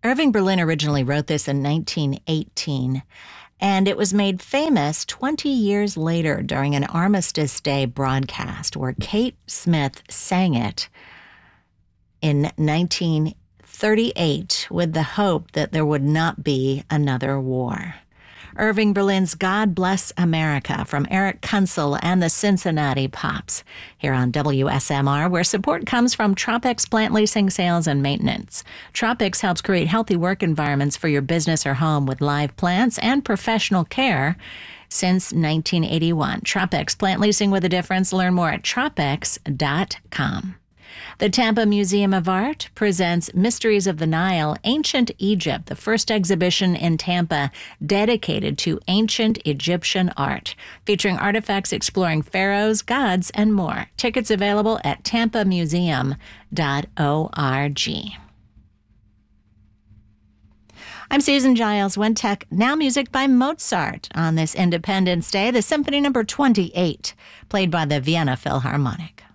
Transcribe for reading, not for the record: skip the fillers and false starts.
Irving Berlin originally wrote this in 1918, and it was made famous 20 years later during an Armistice Day broadcast where Kate Smith sang it in 1938 with the hope that there would not be another war. Irving Berlin's God Bless America from Eric Kunzel and the Cincinnati Pops here on WSMR, where support comes from Tropics Plant Leasing, Sales, and Maintenance. Tropics helps create healthy work environments for your business or home with live plants and professional care since 1981. Tropics Plant Leasing with a difference. Learn more at tropics.com. The Tampa Museum of Art presents Mysteries of the Nile, Ancient Egypt, the first exhibition in Tampa dedicated to ancient Egyptian art, featuring artifacts exploring pharaohs, gods, and more. Tickets available at tampamuseum.org. I'm Susan Giles, One Tech. Now music by Mozart on this Independence Day, the Symphony No. 28, played by the Vienna Philharmonic.